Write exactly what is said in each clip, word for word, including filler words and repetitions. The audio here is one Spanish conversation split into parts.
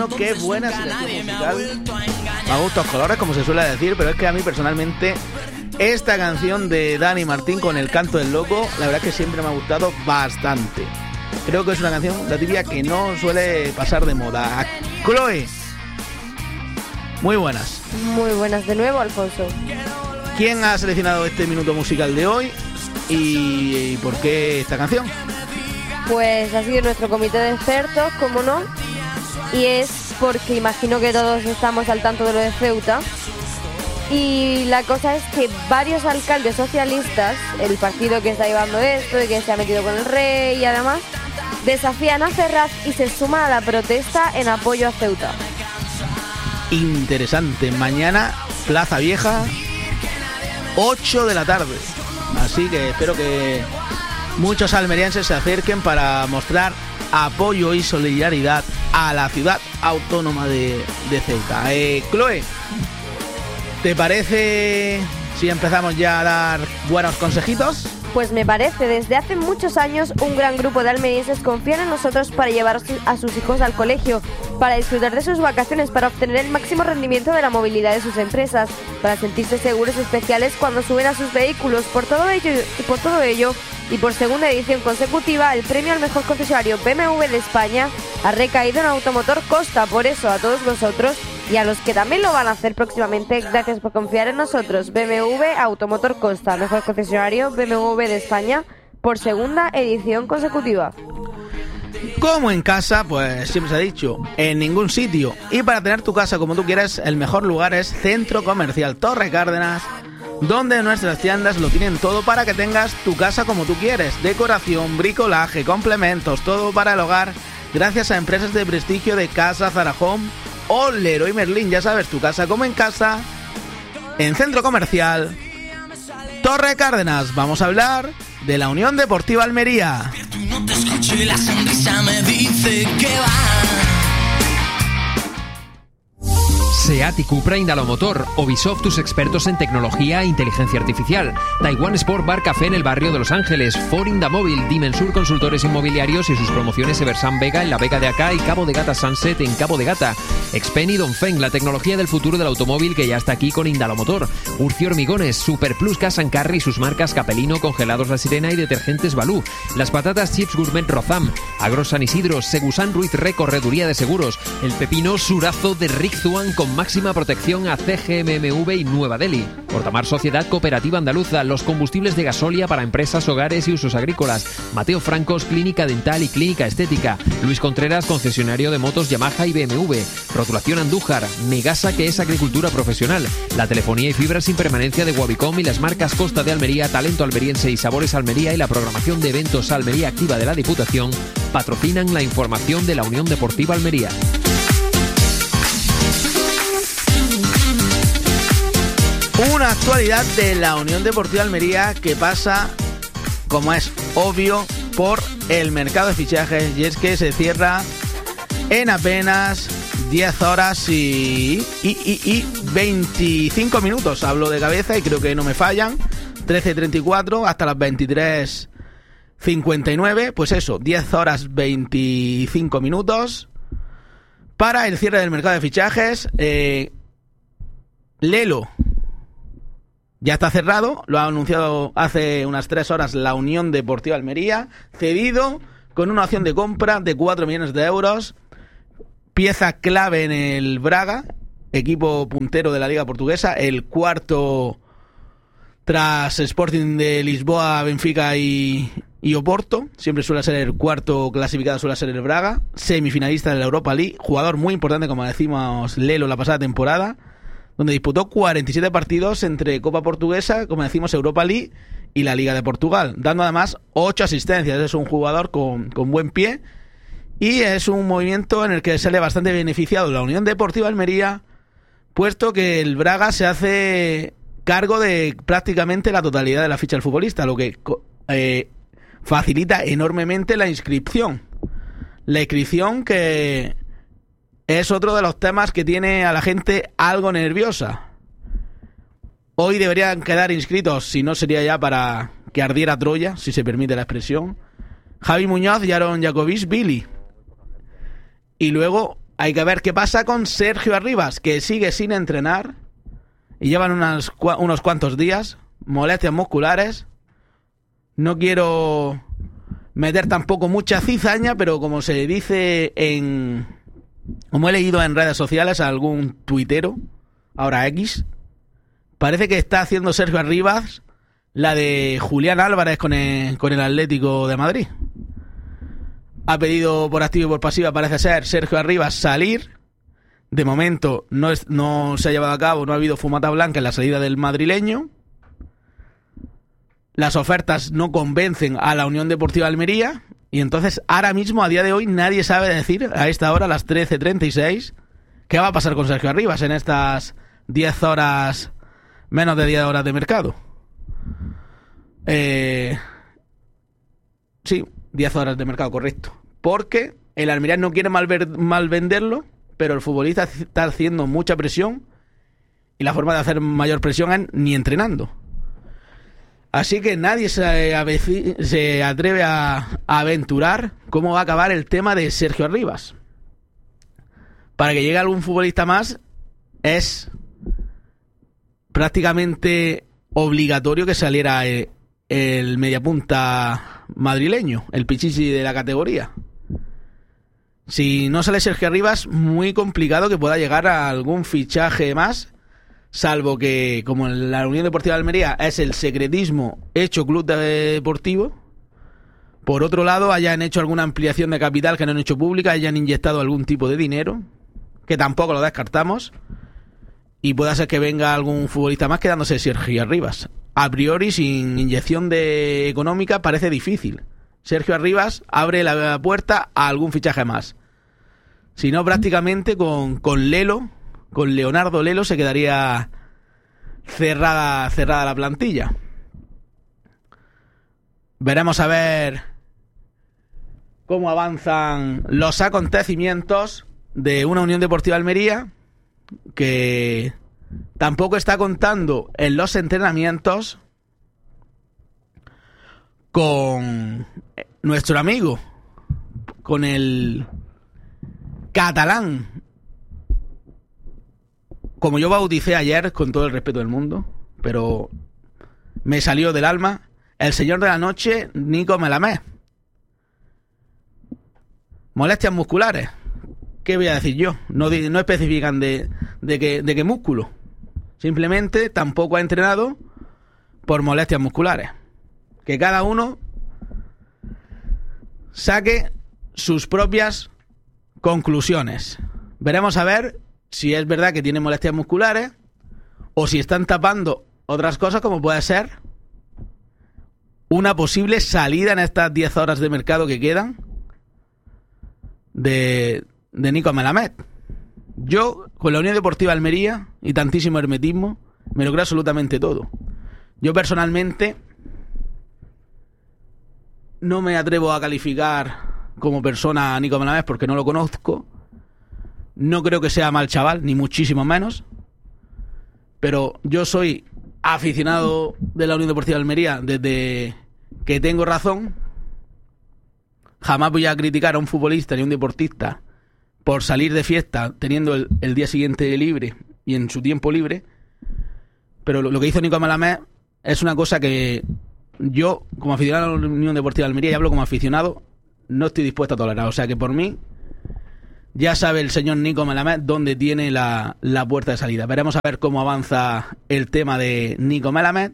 bueno, qué buena selección musical. A gustos colores, como se suele decir, pero es que a mí personalmente esta canción de Dani Martín con El canto del loco, la verdad es que siempre me ha gustado bastante. Creo que es una canción, la tibia, que no suele pasar de moda. Chloe, muy buenas. Muy buenas de nuevo, Alfonso. ¿Quién ha seleccionado este minuto musical de hoy y, y por qué esta canción? Pues ha sido nuestro comité de expertos, como no, y es porque imagino que todos estamos al tanto de lo de Ceuta. Y la cosa es que varios alcaldes socialistas, el partido que está llevando esto y que se ha metido con el rey y además, desafían a Ferraz y se suman a la protesta en apoyo a Ceuta. Interesante. Mañana, Plaza Vieja, ocho de la tarde. Así que espero que muchos almerienses se acerquen para mostrar apoyo y solidaridad a la ciudad autónoma de, de Ceuta. Eh, Chloe, ¿te parece si empezamos ya a dar buenos consejitos? Pues me parece, desde hace muchos años un gran grupo de almerienses confían en nosotros para llevar a sus hijos al colegio, para disfrutar de sus vacaciones, para obtener el máximo rendimiento de la movilidad de sus empresas, para sentirse seguros especiales cuando suben a sus vehículos. Por todo ello y por todo ello y por segunda edición consecutiva, el premio al mejor concesionario B M W de España ha recaído en Automotor Costa. Por eso, a todos vosotros y a los que también lo van a hacer próximamente, gracias por confiar en nosotros. B M W Automotor Costa, mejor concesionario B M W de España por segunda edición consecutiva. Como en casa, pues siempre se ha dicho, en ningún sitio. Y para tener tu casa como tú quieres, el mejor lugar es Centro Comercial Torre Cárdenas, donde nuestras tiendas lo tienen todo para que tengas tu casa como tú quieres. Decoración, bricolaje, complementos, todo para el hogar, gracias a empresas de prestigio de Casa Zara Home o Leroy Merlin. Ya sabes, tu casa como en casa, en Centro Comercial Torre Cárdenas. Vamos a hablar de la Unión Deportiva Almería. No te escucho y la sonrisa me dice que va. SEAT y Cupra Indalomotor, Ubisoft, tus expertos en tecnología e inteligencia artificial, Taiwan Sport Bar Café en el barrio de Los Ángeles, Ford Indamóvil, Dimensur Consultores Inmobiliarios y sus promociones Eversan Vega en la Vega de Acá y Cabo de Gata Sunset en Cabo de Gata, Xpen y Dongfeng, la tecnología del futuro del automóvil que ya está aquí con Indalomotor, Urcio Hormigones, Super Plus Gas and Carry y sus marcas Capelino, Congelados La Sirena y Detergentes Balú, las patatas Chips Gourmet Rozam, Agro San Isidro, Segusan Ruiz Re Correduría de Seguros, el pepino Surazo de Rick Zuan con máxima protección a C G M M V y Nueva Delhi. Portamar Sociedad Cooperativa Andaluza, los combustibles de gasolia para empresas, hogares y usos agrícolas. Mateo Francos, Clínica Dental y Clínica Estética. Luis Contreras, concesionario de motos Yamaha y B M W. Rotulación Andújar. Megasa, que es agricultura profesional. La telefonía y fibra sin permanencia de Wabicom y las marcas Costa de Almería, Talento Almeriense y Sabores Almería y la programación de eventos Almería Activa de la Diputación patrocinan la información de la Unión Deportiva Almería. Una actualidad de la Unión Deportiva Almería que pasa, como es obvio, por el mercado de fichajes, y es que se cierra en apenas diez horas y, y, y, y veinticinco minutos. Hablo de cabeza y creo que no me fallan. trece treinta y cuatro hasta las veintitrés cincuenta y nueve. Pues eso, diez horas veinticinco minutos para el cierre del mercado de fichajes. Eh, Lelo ya está cerrado, lo ha anunciado hace unas tres horas la Unión Deportiva Almería, cedido con una opción de compra de cuatro millones de euros, pieza clave en el Braga, equipo puntero de la Liga Portuguesa, el cuarto tras Sporting de Lisboa, Benfica y, y Oporto. Siempre suele ser el cuarto clasificado, suele ser el Braga, semifinalista de la Europa League, jugador muy importante, como decimos Lelo, la pasada temporada, donde disputó cuarenta y siete partidos entre Copa Portuguesa, como decimos, Europa League y la Liga de Portugal, dando además ocho asistencias. Es un jugador con, con buen pie y es un movimiento en el que sale bastante beneficiado la Unión Deportiva Almería, puesto que el Braga se hace cargo de prácticamente la totalidad de la ficha del futbolista, lo que eh, facilita enormemente la inscripción. La inscripción que es otro de los temas que tiene a la gente algo nerviosa. Hoy deberían quedar inscritos, si no sería ya para que ardiera Troya, si se permite la expresión, Javi Muñoz y Aaron Jacobic Billy. Y luego hay que ver qué pasa con Sergio Arribas, que sigue sin entrenar y llevan unas, unos cuantos días, molestias musculares. No quiero meter tampoco mucha cizaña, pero como se dice en... Como he leído en redes sociales a algún tuitero, ahora X, parece que está haciendo Sergio Arribas la de Julián Álvarez con el, con el Atlético de Madrid. Ha pedido por activa y por pasiva, parece ser, Sergio Arribas salir. De momento no, es, no se ha llevado a cabo, no ha habido fumata blanca en la salida del madrileño. Las ofertas no convencen a la Unión Deportiva Almería. Y entonces, ahora mismo, a día de hoy, nadie sabe decir, a esta hora, a las trece treinta y seis, qué va a pasar con Sergio Arribas en estas diez horas, menos de diez horas de mercado. Eh, sí, diez horas de mercado, correcto. Porque el Almería no quiere mal, ver, mal venderlo, pero el futbolista está haciendo mucha presión y la forma de hacer mayor presión es ni entrenando. Así que nadie se, aveci- se atreve a, a aventurar cómo va a acabar el tema de Sergio Arribas. Para que llegue algún futbolista más es prácticamente obligatorio que saliera el, el mediapunta madrileño, el pichichi de la categoría. Si no sale Sergio Arribas, muy complicado que pueda llegar a algún fichaje más. Salvo que, como la Unión Deportiva de Almería es el secretismo hecho club deportivo, por otro lado hayan hecho alguna ampliación de capital que no han hecho pública, hayan inyectado algún tipo de dinero, que tampoco lo descartamos, y pueda ser que venga algún futbolista más quedándose Sergio Arribas. A priori, sin inyección de económica, parece difícil. Sergio Arribas abre la puerta a algún fichaje más. Si no, prácticamente con, con Lelo... Con Leonardo Lelo se quedaría cerrada, cerrada la plantilla. Veremos a ver cómo avanzan los acontecimientos de una Unión Deportiva Almería que tampoco está contando en los entrenamientos con nuestro amigo, con el catalán, como yo bauticé ayer, con todo el respeto del mundo, pero me salió del alma, el señor de la noche, Nico Melamed. Molestias musculares. ¿Qué voy a decir yo? No, no especifican de, de, qué, de qué músculo. Simplemente tampoco ha entrenado por molestias musculares. Que cada uno saque sus propias conclusiones. Veremos a ver si es verdad que tiene molestias musculares o si están tapando otras cosas, como puede ser una posible salida en estas diez horas de mercado que quedan de, de Nico Melamed. Yo, con la Unión Deportiva Almería y tantísimo hermetismo, me lo creo absolutamente todo. Yo personalmente no me atrevo a calificar como persona a Nico Melamed porque no lo conozco. No creo que sea mal chaval, ni muchísimo menos. Pero yo soy aficionado de la Unión Deportiva de Almería desde que tengo razón. Jamás voy a criticar a un futbolista ni a un deportista por salir de fiesta teniendo el, el día siguiente libre y en su tiempo libre. Pero lo, lo que hizo Nico Melamed es una cosa que yo, como aficionado a la Unión Deportiva de Almería, y hablo como aficionado, no estoy dispuesto a tolerar. O sea que por mí, ya sabe el señor Nico Melamed dónde tiene la, la puerta de salida. Veremos a ver cómo avanza el tema de Nico Melamed.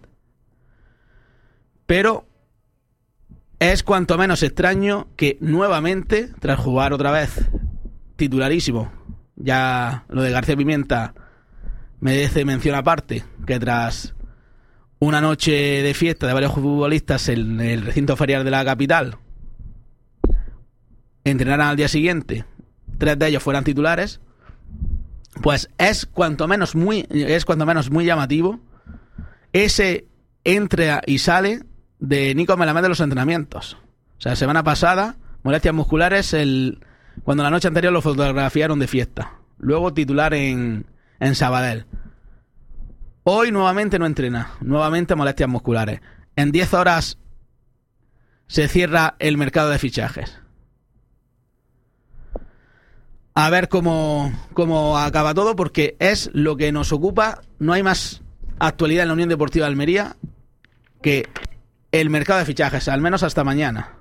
Pero es cuanto menos extraño que nuevamente, tras jugar otra vez titularísimo, ya lo de García Pimienta merece mención aparte, que tras una noche de fiesta de varios futbolistas en el recinto ferial de la capital, entrenaran al día siguiente, tres de ellos fueran titulares, pues es cuanto menos muy es cuanto menos muy llamativo ese entra y sale de Nico Melamed de los entrenamientos. O sea, semana pasada, molestias musculares, el cuando la noche anterior lo fotografiaron de fiesta. Luego titular en, en Sabadell. Hoy nuevamente no entrena, nuevamente molestias musculares. En diez horas se cierra el mercado de fichajes. a ver cómo, cómo acaba todo, porque es lo que nos ocupa. No hay más actualidad en la Unión Deportiva de Almería que el mercado de fichajes, al menos hasta mañana.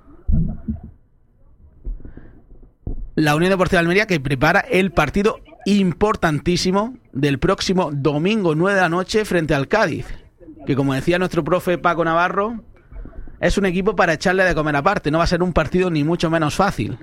La Unión Deportiva de Almería que prepara el partido importantísimo del próximo domingo nueve de la noche frente al Cádiz, que como decía nuestro profe Paco Navarro, es un equipo para echarle de comer aparte. No va a ser un partido ni mucho menos fácil.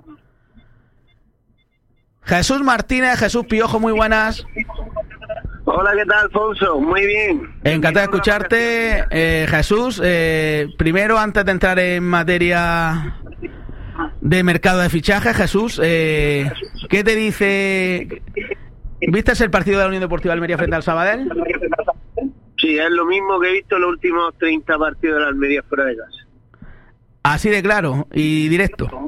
Jesús Martínez, Jesús Piojo, muy buenas. Hola, ¿qué tal, Alfonso? Muy bien. Encantado de escucharte, eh, Jesús. Eh, primero, antes de entrar en materia de mercado de fichajes, Jesús, eh, ¿qué te dice? ¿Viste el partido de la Unión Deportiva de Almería frente al Sabadell? Sí, es lo mismo que he visto en los últimos treinta partidos de la Almería fuera de casa. Así de claro y directo.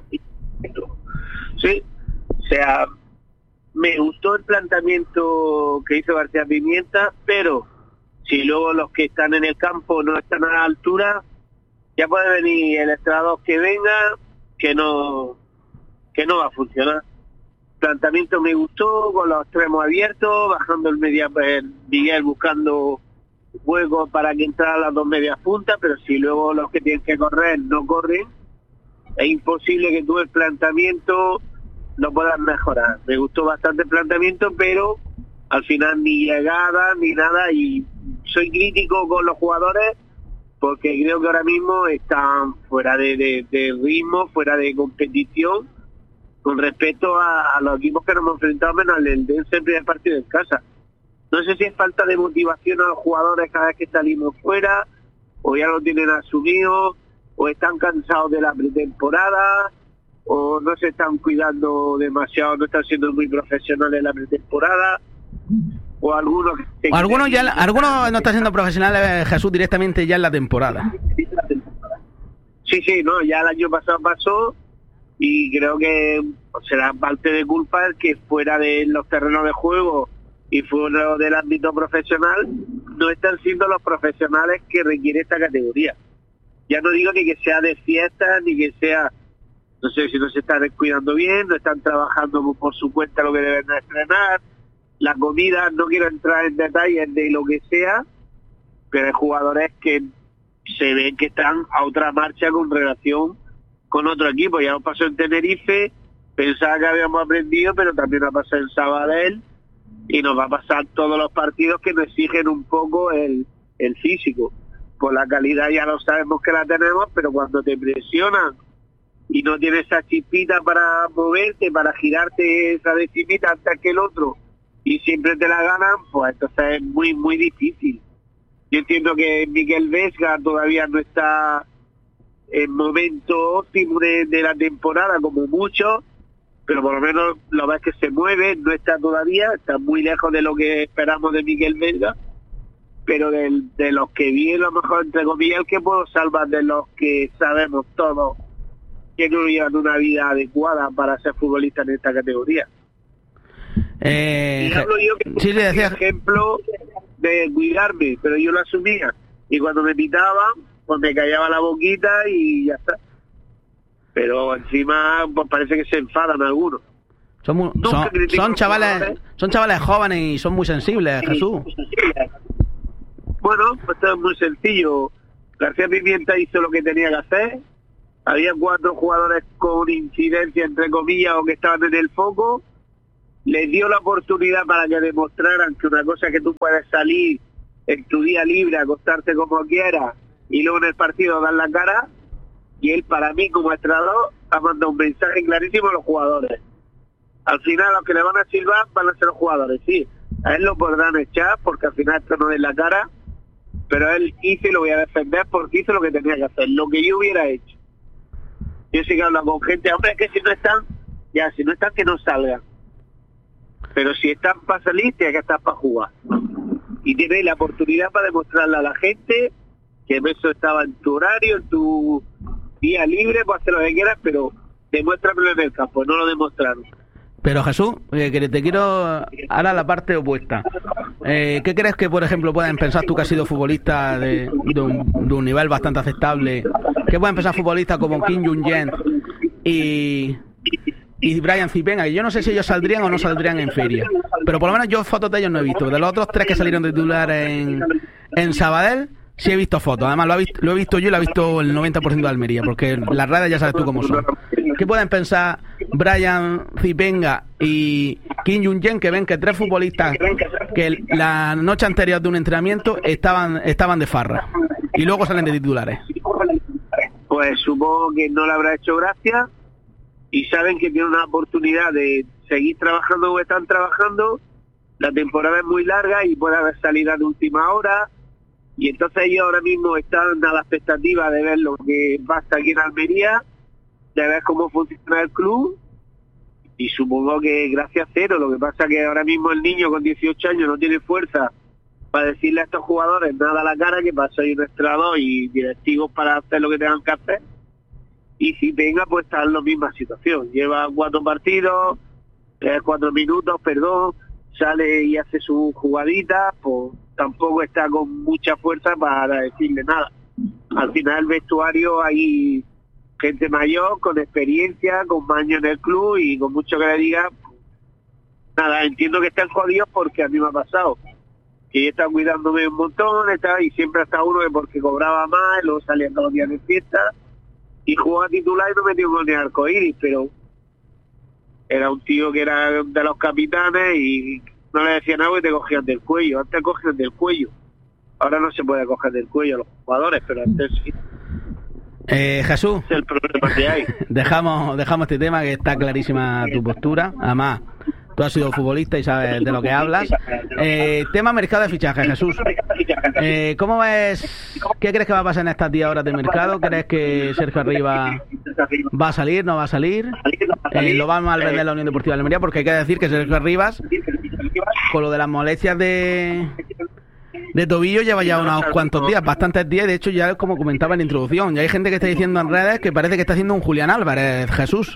Sí, o sea, me gustó el planteamiento que hizo García Pimienta, pero si luego los que están en el campo no están a la altura, ya puede venir el entrenador que venga, que no que no va a funcionar. El planteamiento me gustó, con los extremos abiertos, bajando el media, el Miguel buscando hueco para que entraran las dos medias puntas, pero si luego los que tienen que correr no corren, es imposible que tú el planteamiento lo puedas mejorar. Me gustó bastante el planteamiento, pero al final ni llegada ni nada, y soy crítico con los jugadores porque creo que ahora mismo están fuera de, de, de ritmo, fuera de competición con respecto a, a los equipos que nos hemos enfrentado, menos el de ese primer partido en casa. No sé si es falta de motivación a los jugadores cada vez que salimos fuera, o ya lo tienen asumido, o están cansados de la pretemporada, o no se están cuidando demasiado, no están siendo muy profesionales en la pretemporada, o algunos... O algunos ya, algunos no están siendo profesionales, Jesús, directamente ya en la temporada. Sí, sí, no, ya el año pasado pasó, y creo que será parte de culpa el que fuera de los terrenos de juego y fuera del ámbito profesional no están siendo los profesionales que requiere esta categoría. Ya no digo ni que sea de fiesta, ni que sea, no sé, si no se están cuidando bien, no están trabajando por su cuenta lo que deben de estrenar, la comida, no quiero entrar en detalles de lo que sea, pero hay jugadores que se ven que están a otra marcha con relación con otro equipo. Ya nos pasó en Tenerife, pensaba que habíamos aprendido, pero también nos ha pasado en Sabadell, y nos va a pasar todos los partidos que nos exigen un poco el, el físico. Por la calidad ya lo sabemos que la tenemos, pero cuando te presionan y no tienes esa chispita para moverte, para girarte esa decimita antes que el otro, y siempre te la ganan, pues entonces es muy, muy difícil. Yo entiendo que Miguel Vesga todavía no está en momento óptimo de, de la temporada, como muchos, pero por lo menos lo ves que se mueve, no está todavía, está muy lejos de lo que esperamos de Miguel Vesga, pero de, de los que vi, a lo mejor, entre comillas, el que puedo salvar de los que sabemos todos que no llevan una vida adecuada para ser futbolista en esta categoría. Eh, y hablo yo que sí, le decía... ejemplo de cuidarme, pero yo lo asumía, y cuando me pitaban, pues me callaba la boquita y ya está. Pero encima pues parece que se enfadan algunos. Son, muy, son, son chavales son chavales jóvenes y son muy sensibles, sí, Jesús. Bueno, pues esto es muy sencillo. García Pimienta hizo lo que tenía que hacer. Había cuatro jugadores con incidencia, entre comillas, o que estaban en el foco. Les dio la oportunidad para que demostraran que una cosa es que tú puedes salir en tu día libre, acostarte como quieras, y luego en el partido dar la cara. Y él, para mí, como entrenador, ha mandado un mensaje clarísimo a los jugadores. Al final, los que le van a silbar van a ser los jugadores, sí. A él lo podrán echar, porque al final esto no es la cara, pero él hizo y lo voy a defender porque hizo lo que tenía que hacer, lo que yo hubiera hecho. Yo sí que hablo con gente, hombre, es que si no están, ya, si no están, que no salgan. Pero si están para salir, tienen que estar para jugar. Y tienes la oportunidad para demostrarle a la gente que eso estaba en tu horario, en tu día libre, puedes hacer lo que quieras, pero demuéstramelo en el campo, no lo demostraron. Pero Jesús, eh, que te quiero ahora la parte opuesta. Eh, ¿Qué crees que, por ejemplo, pueden pensar tú que has sido futbolista de, de, un, de un nivel bastante aceptable? ¿Qué pueden pensar futbolistas como Kim Jong-un y, y Brian Zipenga, y yo no sé si ellos saldrían o no saldrían en feria, pero por lo menos yo fotos de ellos no he visto. De los otros tres que salieron de titular en, en Sabadell, sí he visto fotos. Además lo he visto, lo he visto yo y lo ha visto el noventa por ciento de Almería, porque las redes ya sabes tú cómo son. ¿Qué pueden pensar Brian Zipenga y Kim Jung-jen, que ven que tres futbolistas que la noche anterior de un entrenamiento estaban estaban de farra y luego salen de titulares? Pues supongo que no le habrá hecho gracia y saben que tienen una oportunidad de seguir trabajando como están trabajando. La temporada es muy larga y puede haber salidas de última hora, y entonces ellos ahora mismo están a la expectativa de ver lo que pasa aquí en Almería, de ver cómo funciona el club, y supongo que gracias cero. Lo que pasa que ahora mismo el niño con dieciocho años no tiene fuerza para decirle a estos jugadores nada a la cara, que pasa ahí un entrenador y directivos para hacer lo que tengan que hacer. Y si venga, pues está en la misma situación. Lleva cuatro partidos, eh, cuatro minutos, perdón, sale y hace su jugadita, pues tampoco está con mucha fuerza para decirle nada. Al final el vestuario hay gente mayor, con experiencia, con más años en el club, y con mucho que le diga, pues, nada, entiendo que están jodidos porque a mí me ha pasado. Que están cuidándome un montón, está, y siempre hasta uno que porque cobraba más, y luego salía todos los días de fiesta, y jugaba titular y no metió gol ni arcoíris, pero era un tío que era de los capitanes y no le decían algo y te cogían del cuello. Antes cogían del cuello, ahora no se puede coger del cuello a los jugadores, pero antes sí. Eh, Jesús, es el problema que hay. dejamos dejamos este tema, que está clarísima tu postura. Además, tú has sido futbolista y sabes de lo que hablas. Eh, tema mercado de fichajes, Jesús. Eh, ¿Cómo ves? ¿Qué crees que va a pasar en estas diez horas de mercado? ¿Crees que Sergio Arribas va a salir, no va a salir? Eh, ¿Lo va a mal vender la Unión Deportiva de Almería? Porque hay que decir que Sergio Arribas, con lo de las molestias de... de tobillo, lleva ya unos cuantos días, bastantes días. De hecho, ya como comentaba en la introducción, ya hay gente que está diciendo en redes que parece que está haciendo un Julián Álvarez, Jesús.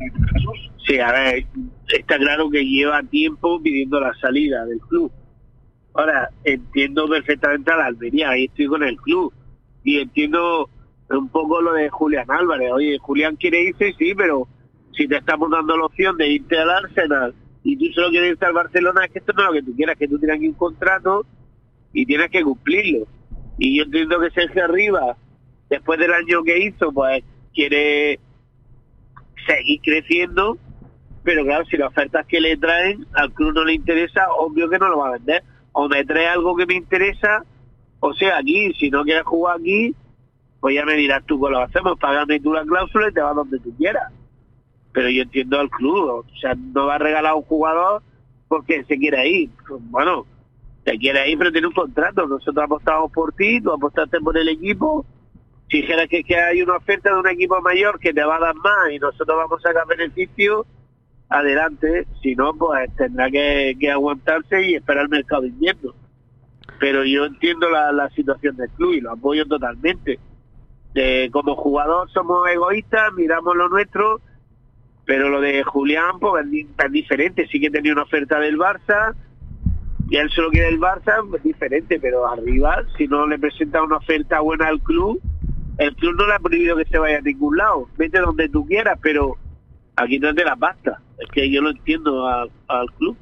Sí, a ver, está claro que lleva tiempo pidiendo la salida del club. Ahora, entiendo perfectamente a la Almería, ahí estoy con el club, y entiendo un poco lo de Julián Álvarez. Oye, Julián quiere irse, sí, pero si te estamos dando la opción de irte al Arsenal y tú solo quieres irte al Barcelona, es que esto no es lo que tú quieras, que tú tienes aquí un contrato y tienes que cumplirlo. Y yo entiendo que Sergio Arribas, después del año que hizo, pues quiere seguir creciendo, pero claro, si las ofertas que le traen al club no le interesa, obvio que no lo va a vender. O me trae algo que me interesa, o sea, aquí, si no quieres jugar aquí, pues ya me dirás tú cómo lo hacemos, págame tú la cláusula y te vas donde tú quieras. Pero yo entiendo al club, o sea, no va a regalar a un jugador porque se quiere ir. Pues, bueno, te quiere ir, pero tiene un contrato. Nosotros apostamos por ti, tú apostaste por el equipo. Si dijeras que, que hay una oferta de un equipo mayor que te va a dar más y nosotros vamos a sacar beneficio, adelante. Si no, pues tendrá que, que aguantarse y esperar el mercado de invierno. Pero yo entiendo la, la situación del club y lo apoyo totalmente. De, como jugador somos egoístas, miramos lo nuestro, pero lo de Julián pues es, es diferente. Sí que tenía una oferta del Barça y él solo quiere el Barça, pues diferente, pero arriba, si no le presenta una oferta buena al club, el club no le ha prohibido que se vaya a ningún lado. Vete donde tú quieras, pero aquí no te la pasta. Es que yo lo entiendo a, al club.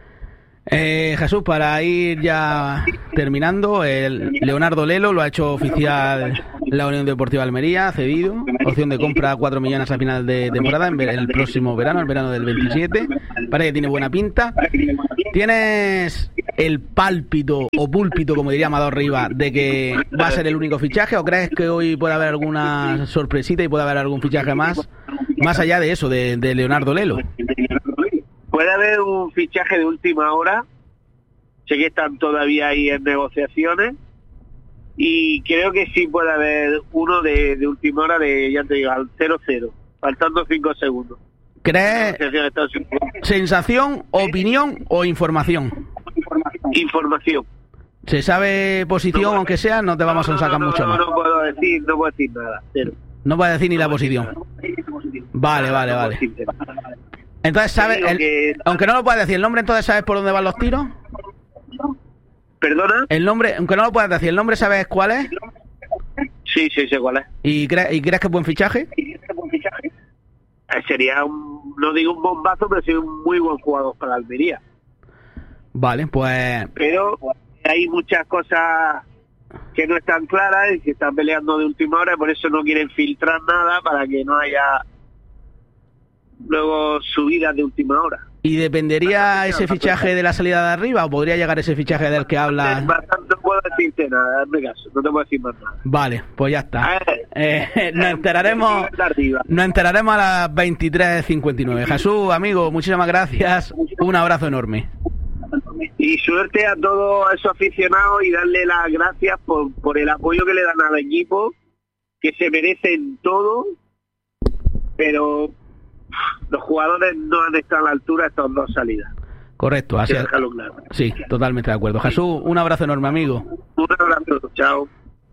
Eh, Jesús, para ir ya terminando, el Leonardo Lelo lo ha hecho oficial la Unión Deportiva de Almería, cedido, opción de compra a cuatro millones a final de temporada, en el próximo verano, el verano del veintisiete. Parece que tiene buena pinta. ¿Tienes el pálpito o púlpito, como diría Amador Rivas, de que va a ser el único fichaje, o crees que hoy puede haber alguna sorpresita y puede haber algún fichaje más, más allá de eso, de, de Leonardo Lelo? Puede haber un fichaje de última hora, sé que están todavía ahí en negociaciones, y creo que sí puede haber uno de, de última hora, de, ya te digo, al cero cero, faltando cinco segundos. ¿Crees sensación, opinión o información? Información. ¿Se sabe posición, no, aunque sea? No te vamos no, a sacar no, no, mucho no, más. No puedo decir, no puedo decir nada, cero. No puedo decir ni la posición. Vale, vale, vale. Entonces, ¿sabes? El, que... Aunque no lo puedas decir el nombre, entonces ¿sabes por dónde van los tiros? ¿Perdona? El nombre, aunque no lo puedas decir el nombre, ¿sabes cuál es? Sí, sí, sé cuál es. ¿Y, cre- y crees que es buen fichaje? Eh, sería un no digo un bombazo, pero sí un muy buen jugador para Almería. Vale, pues... Pero hay muchas cosas que no están claras y que están peleando de última hora, por eso no quieren filtrar nada para que no haya luego subidas de última hora. ¿Y dependería ese fichaje de la salida de arriba o podría llegar ese fichaje del que habla? No puedo decirte nada, hazme caso, no te puedo decir más nada. Vale, pues ya está. Eh, eh, nos enteraremos nos enteraremos a las veintitrés cincuenta y nueve. Jesús, amigo, muchísimas gracias. Un abrazo enorme. Y suerte a todos esos aficionados y darle las gracias por, por el apoyo que le dan al equipo, que se merecen todo, pero los jugadores no han estado a la altura de estas dos salidas. Correcto, así es. Claro. Sí, totalmente de acuerdo. Jesús, un abrazo enorme, amigo. Un abrazo, chao.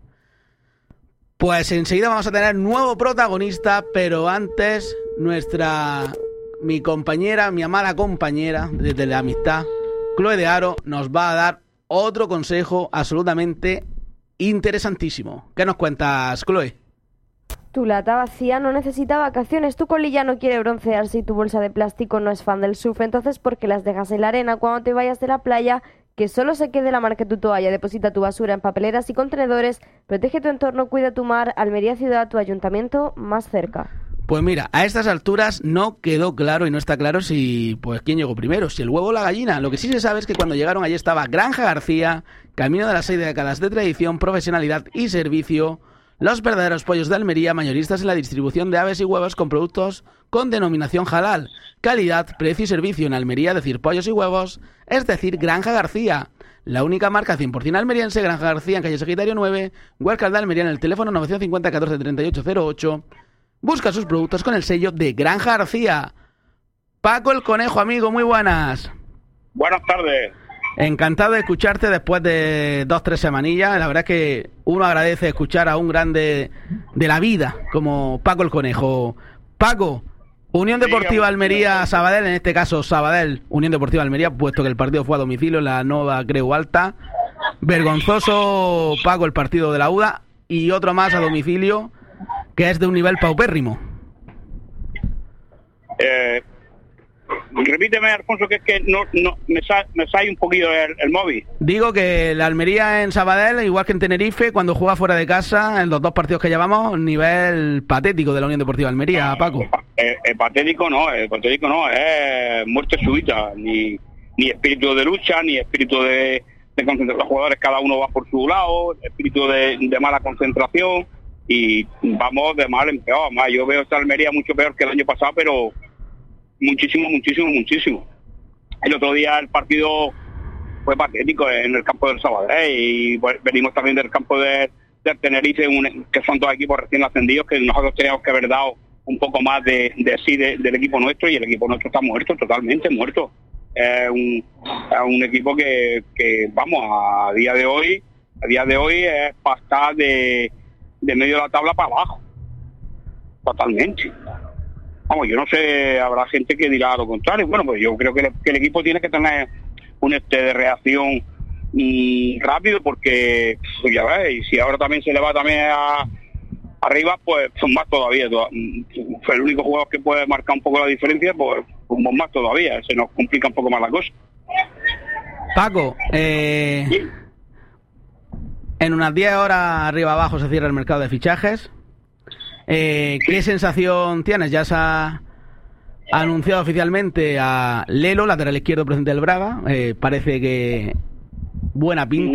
Pues enseguida vamos a tener nuevo protagonista, pero antes nuestra, mi compañera, mi amada compañera desde la amistad, Chloe de Aro, nos va a dar otro consejo absolutamente interesantísimo. ¿Qué nos cuentas, Chloe? Tu lata vacía no necesita vacaciones, tu colilla no quiere broncearse y tu bolsa de plástico no es fan del surf, entonces ¿por qué las dejas en la arena cuando te vayas de la playa? Que solo se quede la marca de tu toalla, deposita tu basura en papeleras y contenedores, protege tu entorno, cuida tu mar, Almería Ciudad, tu ayuntamiento más cerca. Pues mira, a estas alturas no quedó claro y no está claro si, pues, quién llegó primero, si el huevo o la gallina. Lo que sí se sabe es que cuando llegaron allí estaba Granja García, camino de las seis décadas de tradición, profesionalidad y servicio, los verdaderos pollos de Almería, mayoristas en la distribución de aves y huevos con productos con denominación halal, calidad, precio y servicio en Almería, es decir, pollos y huevos, es decir, Granja García. La única marca cien por ciento almeriense, Granja García en calle Sagitario nueve, Huercal de Almería en el teléfono novecientos cincuenta catorce treinta y ocho cero ocho. Busca sus productos con el sello de Granja García. Paco el Conejo, amigo, muy buenas. Buenas tardes. Encantado de escucharte después de dos, tres semanillas. La verdad es que uno agradece escuchar a un grande de la vida como Paco el Conejo. Paco, Unión Deportiva Almería Sabadell, en este caso Sabadell, Unión Deportiva Almería, puesto que el partido fue a domicilio en la Nova Creu Alta. Vergonzoso, Paco, el partido de la U D A, y otro más a domicilio que es de un nivel paupérrimo. Eh, repíteme, Alfonso, que es que no, no me sale me sale un poquito el, el móvil. Digo que la Almería en Sabadell, igual que en Tenerife, cuando juega fuera de casa, en los dos partidos que llevamos, nivel patético de la Unión Deportiva Almería, no, Paco. Eh, eh, patético no, eh, patético no, es muerte súbita, ni, ni espíritu de lucha, ni espíritu de, de concentración. Los jugadores cada uno va por su lado, espíritu de, de mala concentración, y vamos de mal en peor. Más, yo veo esta Almería mucho peor que el año pasado, pero muchísimo, muchísimo, muchísimo. El otro día el partido fue patético en el campo del Sabadell, y pues, venimos también del campo de, de Tenerife, un, que son dos equipos recién ascendidos, que nosotros teníamos que haber dado un poco más de, de sí de, del equipo nuestro, y el equipo nuestro está muerto, totalmente muerto. Es un, es un equipo que, que, vamos, a día de hoy, a día de hoy es pasar de de medio de la tabla para abajo, totalmente. Vamos, yo no sé, habrá gente que dirá lo contrario. Bueno, pues yo creo que, le, que el equipo tiene que tener un este de reacción y rápido, porque pues ya ves, y si ahora también se le va también a, arriba, pues son más todavía. Fue el único jugador que puede marcar un poco la diferencia, pues somos más todavía, se nos complica un poco más la cosa. Paco, eh... ¿sí? En unas diez horas arriba abajo se cierra el mercado de fichajes. Eh, ¿Qué sensación tienes? Ya se ha anunciado oficialmente a Lelo, lateral izquierdo procedente del Braga. Eh, parece que buena pinta.